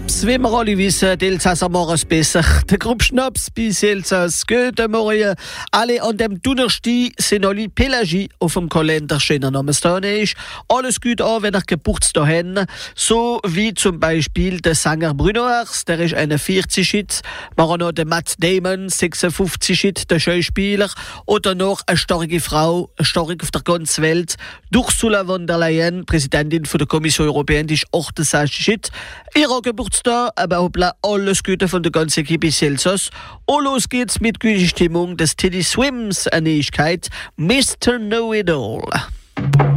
Schnaps, wie wir alle wissen, die Elsässer machen es besser. Der Gruppe Schnaps bis Elsass, guten Morgen. Alle an dem Donnerstag sind alle Pelagie auf dem Kalender schöner Namenstag ist. Alles gut an, wenn ihr Geburtstag habt. So wie zum Beispiel der Sänger Bruno Mars, der ist 41 Schritt. Wir haben noch den Matt Damon, 56 Schritt, der Schauspieler. Oder noch eine starke Frau, stark auf der ganzen Welt. Ursula von der Leyen, Präsidentin von der Kommission Europäen, die ist 68 Schritt. Ihrer Geburtstag, aber hoppla, alles Gute von der ganzen Equipe Elsass. Und los geht's mit guter Stimmung des Teddy Swims, eine Neuigkeit, Mr. Know-It-All.